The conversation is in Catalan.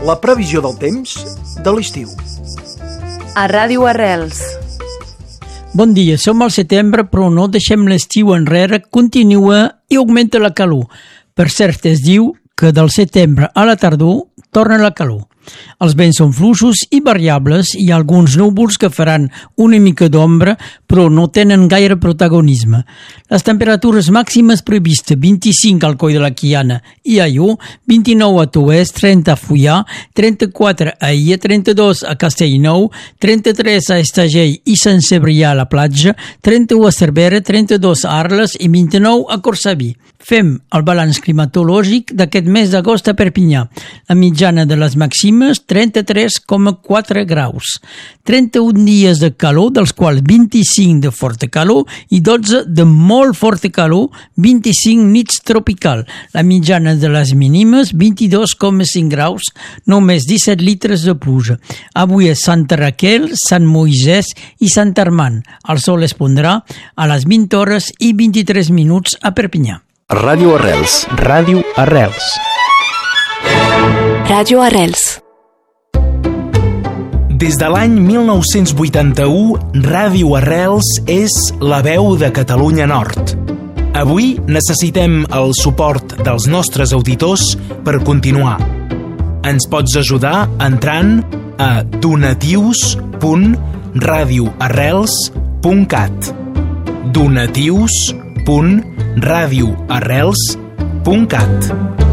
la previsió del temps de l'estiu. A Ràdio Arrels. Bon dia, som al setembre, però no deixem l'estiu enrere, continua i augmenta la calor. Per cert, es diu que del setembre a la tardor torna la calor. Els vents són fluixos i variables, hi ha alguns núvols que faran una mica d'ombra, però no tenen gaire protagonisme. Les temperatures màximes previstes: 25 al Coll de la Quiana i a Ió, 29 a Toès, 30 a Fullà, 34 a Illa, 32 a Castellnou, 33 a Estagell i Sant Cebrià a la platja, 31 a Cervera, 32 a Arles i 29 a Cortsaví. Fem el balanç climatològic d'aquest mes d'agost a Perpinyà. La mitjana de les màximes, 33,4 graus. 31 dies de calor, dels quals 25 de forta calor i 12 de molt forta calor, 25 nits tropical. La mitjana de les mínimes, 22,5 graus, només 17 litres de pluja. Avui és Santa Raquel, Sant Moisès i Sant Armand. El sol es pondrà a les 20 hores i 23 minuts a Perpinyà. Ràdio Arrels. Ràdio Arrels. Ràdio Arrels. Des de l'any 1981, Ràdio Arrels és la veu de Catalunya Nord. Avui necessitem el suport dels nostres auditors per continuar. Ens pots ajudar entrant a donatius.radioarrels.cat donatius.radioarrels.cat